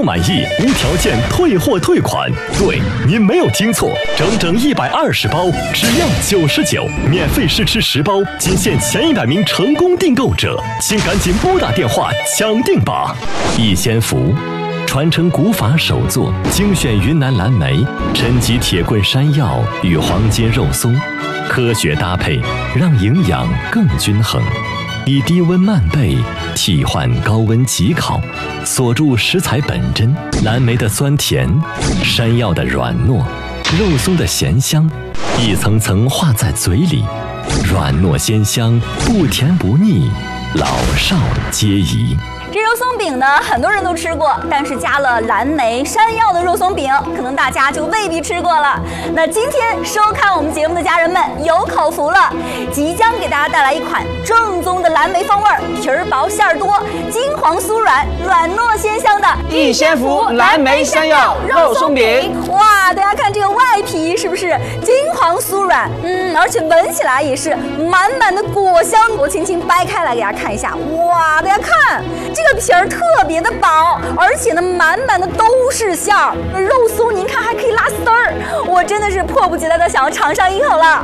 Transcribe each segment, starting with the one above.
满意无条件退货退款。对，您没有听错，整整120包，只要99，免费试吃10包，仅限前100名成功订购者，请赶紧拨打电话抢定吧！逸仙福。传承古法手作，精选云南蓝莓、珍稀铁棍山药与黄金肉松，科学搭配，让营养更均衡。以低温慢焙替换高温急烤，锁住食材本真。蓝莓的酸甜，山药的软糯，肉松的咸香，一层层化在嘴里，软糯鲜香，不甜不腻，老少皆宜。 这肉松饼呢，很多人都吃过，但是加了蓝莓、山药的肉松饼，可能大家就未必吃过了。那今天收看我们节目的家人们有口福了，即将给大家带来一款正宗的蓝莓风味，皮儿薄馅儿多，金黄酥软，软糯鲜香的逸仙福蓝莓山药肉松饼。 哇，大家看这个外皮是不是金黄酥软？而且闻起来也是满满的果香。我轻轻掰开来给大家看一下，哇，大家看。这个皮儿特别的薄，而且呢，满满的都是馅儿。肉松您看还可以拉丝儿，我真的是迫不及待的想要尝上一口了。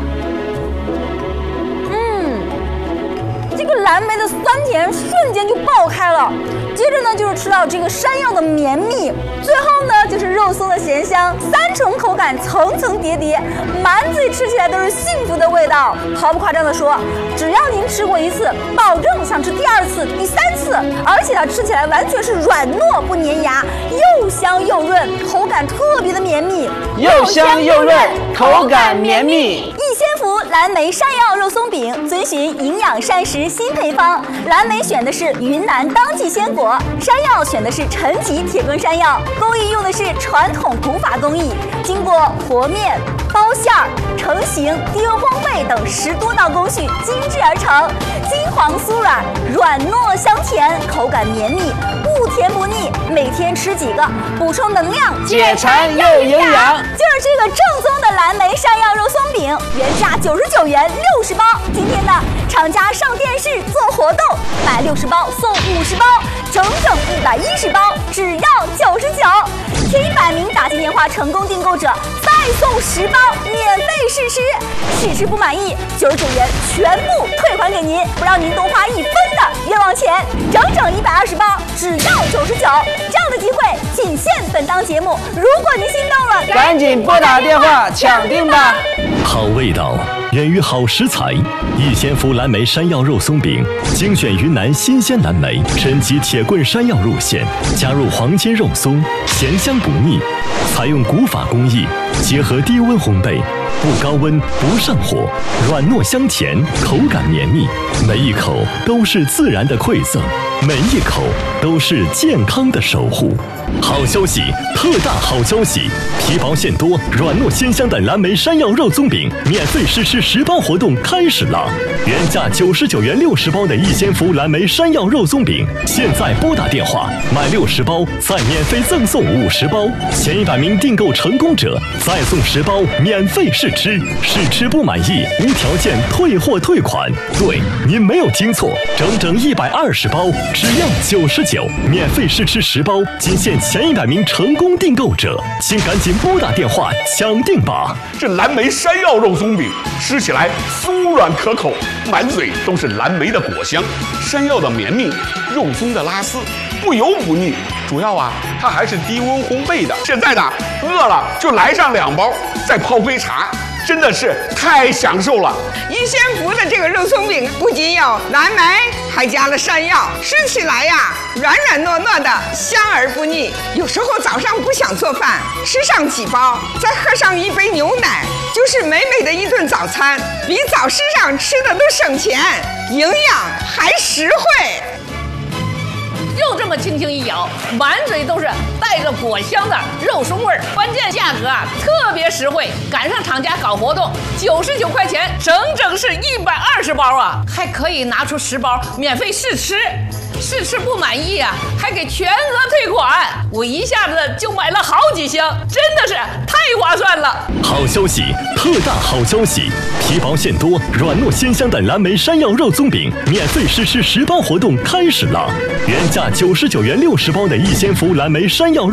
这个蓝莓的酸甜瞬间就爆开了，接着呢就是吃到这个山药的绵密，最后呢就是肉松的咸香，3重口感层层叠叠，满嘴吃起来都是幸福的味道。毫不夸张的说，只要您吃过1次，保证想吃第2次、第3次，而且它吃起来完全是软糯不粘牙，又香又润，口感特别的绵密， 又香又润，口感绵密。 逸仙福蓝莓山药肉松饼遵循营养膳食新配方，蓝莓选的是云南当季鲜果，山药选的是陈皮铁棍山药，工艺用的是传统古法工艺，经过和面、包馅儿、成型、低温烘焙等10多道工序精制而成，金黄酥软，软糯香甜，口感绵密，不甜不腻。每天吃几个，补充能量， 解馋又营养。 就是这个正宗的蓝莓山药肉松饼，原价99元60包，今天呢，厂家上电视做活动，买60包送50包，整整110包，只要99。前100名打进电话成功订购者，再送10包免费试吃，试吃不满意，99元全部退还给您，不让您多花1分的冤枉钱。整整120包，只要99，这样的机会仅限本档节目。如果您心动了， 赶紧拨打电话抢订吧！ 好味道源于好食材，逸仙福蓝莓山药肉松饼，精选云南新鲜蓝莓、珍稀铁棍山药入馅，加入黄金肉松，咸香不腻。采用古法工艺，结合低温烘焙，不高温不上火，软糯香甜，口感绵密，每一口都是自然的馈赠，每一口都是健康的守护。好消息，特大好消息！皮薄馅多、软糯鲜香的蓝莓山药肉松饼免费试吃10包活动开始了！原价99元60包的逸仙福蓝莓山药肉松饼，现在拨打电话买60包，再免费赠送50包，前100名订购成功者再送10包免费试吃，试吃不满意无条件退货退款。对，您没有听错，整整120包，只要99，免费试吃10包，仅限前100名成功订购者，请赶紧拨打电话抢订吧！ 这蓝莓山药肉松饼吃起来酥软可口，满嘴都是蓝莓的果香，山药的绵密，肉松的拉丝，不油不腻。主要它还是低温烘焙的。现在呢，饿了就来上2包，再泡杯茶，真的是太享受了。 逸仙福的这个肉松饼不仅有蓝莓，还加了山药，吃起来软软糯糯的，香而不腻。有时候早上不想做饭，吃上几包，再喝上一杯牛奶，就是美美的一顿早餐，比早市上吃的都省钱，营养还实惠。 就这么轻轻一咬，满嘴都是带着果香的肉松味儿，关键价格特别实惠，赶上厂家搞活动，99块钱，整整是120包啊，还可以拿出10包免费试吃。试吃不满意还给全额退款，我一下子就买了好几箱，真的是太划算了。 好消息，特大好消息！皮薄馅多、软糯鲜香的蓝莓山药肉松饼免费试吃10包活动开始了！原价99元60包的逸仙福蓝莓山药肉